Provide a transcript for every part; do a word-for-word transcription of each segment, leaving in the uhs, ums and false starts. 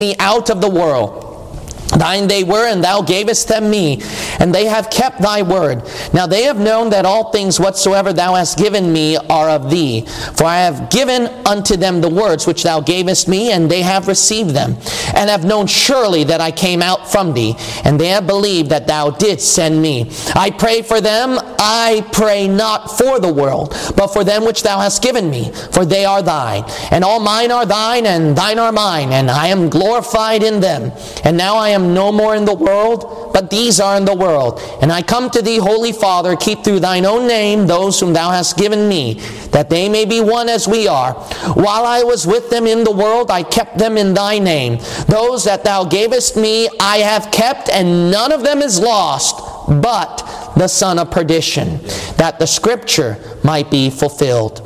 me out of the world. Thine they were, and thou gavest them me, and they have kept thy word. Now they have known that all things whatsoever thou hast given me are of thee. For I have given unto them the words which thou gavest me, and they have received them, and have known surely that I came out from thee, and they have believed that thou didst send me. I pray for them, I pray not for the world, but for them which thou hast given me, for they are thine. And all mine are thine, and thine are mine, and I am glorified in them. And now I am no more in the world, but these are in the world. And I come to thee, Holy Father, keep through thine own name those whom thou hast given me, that they may be one as we are. While I was with them in the world, I kept them in thy name. Those that thou gavest me I have kept, and none of them is lost, but the son of perdition, that the scripture might be fulfilled.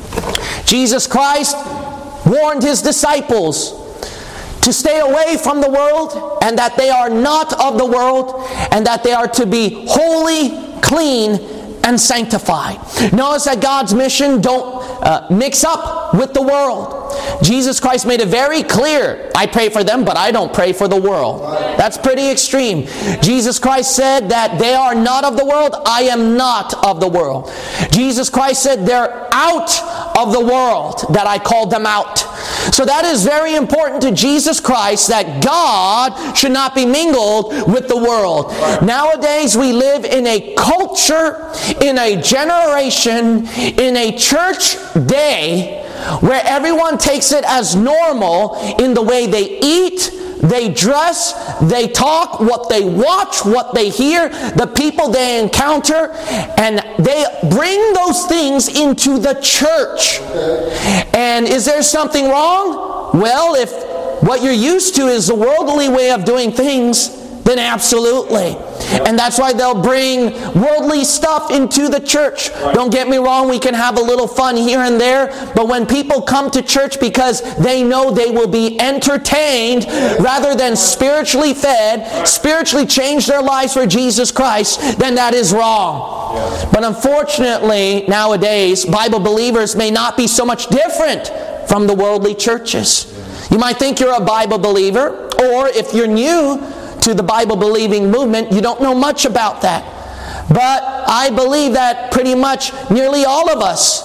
Jesus Christ warned his disciples to stay away from the world, and that they are not of the world, and that they are to be holy, clean, and sanctified. Notice that God's mission don't uh, mix up with the world. Jesus Christ made it very clear, I pray for them, but I don't pray for the world. That's pretty extreme. Jesus Christ said that they are not of the world, I am not of the world. Jesus Christ said they're out of the world, that I called them out. So that is very important to Jesus Christ, that God should not be mingled with the world. Nowadays we live in a culture, in a generation, in a church day where everyone takes it as normal in the way they eat, they dress, they talk, what they watch, what they hear, the people they encounter, and they bring those things into the church. And is there something wrong? Well, if what you're used to is the worldly way of doing things, then absolutely. And that's why they'll bring worldly stuff into the church. Don't get me wrong, we can have a little fun here and there, but when people come to church because they know they will be entertained rather than spiritually fed, spiritually change their lives for Jesus Christ, then that is wrong. But unfortunately, nowadays, Bible believers may not be so much different from the worldly churches. You might think you're a Bible believer, or if you're new to the Bible-believing movement, you don't know much about that. But I believe that pretty much nearly all of us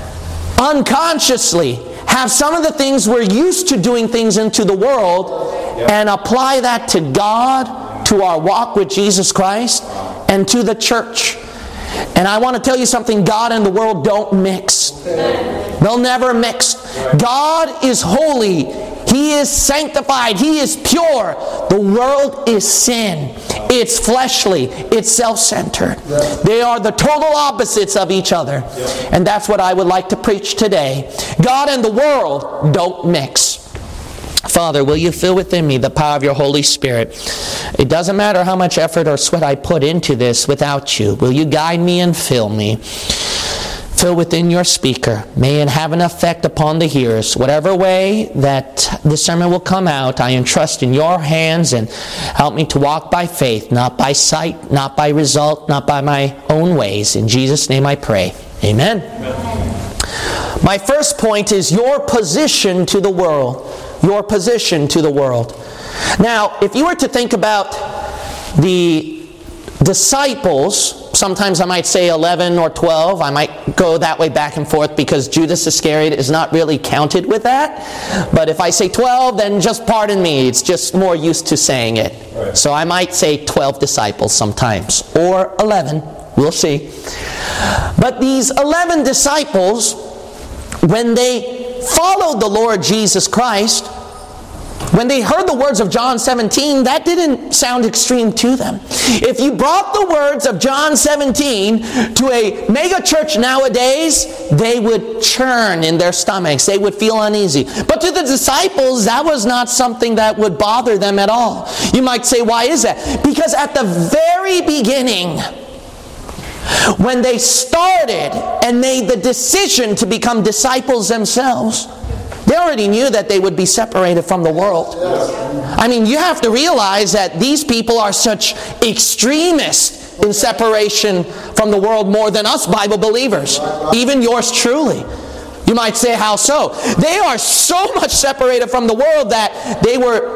unconsciously have some of the things we're used to doing things into the world and apply that to God, to our walk with Jesus Christ, and to the church. And I want to tell you something, God and the world don't mix. They'll never mix. God is holy. He is sanctified. He is pure. The world is sin. It's fleshly. It's self-centered. They are the total opposites of each other. And that's what I would like to preach today. God and the world don't mix. Father, will you fill within me the power of your Holy Spirit? It doesn't matter how much effort or sweat I put into this without you. Will you guide me and fill me? Fill within your speaker. May it have an effect upon the hearers. Whatever way that the sermon will come out, I entrust in your hands, and help me to walk by faith, not by sight, not by result, not by my own ways. In Jesus' name I pray. Amen. Amen. My first point is your position to the world. Your position to the world. Now, if you were to think about the disciples, sometimes I might say eleven or twelve. I might go that way back and forth because Judas Iscariot is not really counted with that. But if I say twelve, then just pardon me. It's just more used to saying it. Right. So I might say twelve disciples sometimes. Or eleven. We'll see. But these eleven disciples, when they followed the Lord Jesus Christ, when they heard the words of John seventeen, that didn't sound extreme to them. If you brought the words of John seventeen to a mega church nowadays, they would churn in their stomachs. They would feel uneasy. But to the disciples, that was not something that would bother them at all. You might say, why is that? Because at the very beginning, when they started and made the decision to become disciples themselves, they already knew that they would be separated from the world. I mean, you have to realize that these people are such extremists in separation from the world more than us Bible believers. Even yours truly. You might say, how so? They are so much separated from the world that they were